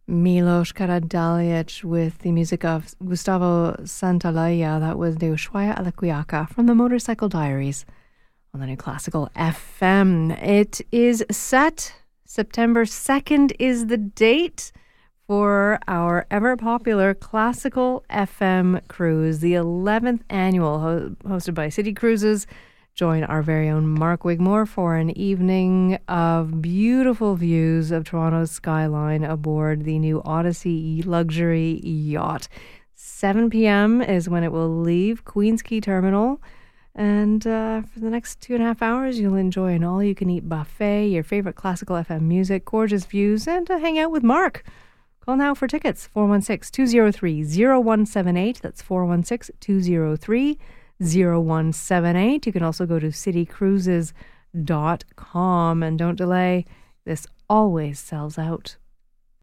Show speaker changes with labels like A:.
A: Milos Karadzic with the music of Gustavo Santaolalla. That was De Ushuaia a la Quiaca from the Motorcycle Diaries on the New Classical FM. It is set. September 2nd is the date for our ever-popular Classical FM cruise, the 11th annual, hosted by City Cruises. Join our very own Mark Wigmore for an evening of beautiful views of Toronto's skyline aboard the new Odyssey luxury yacht. 7 p.m. is when it will leave Queens Quay Terminal. And for the next 2.5 hours, you'll enjoy an all-you-can-eat buffet, your favorite Classical FM music, gorgeous views, and hang out with Mark. Call now for tickets, 416-203-0178. That's 416-203-0178. You can also go to citycruises.com, and don't delay. This always sells out.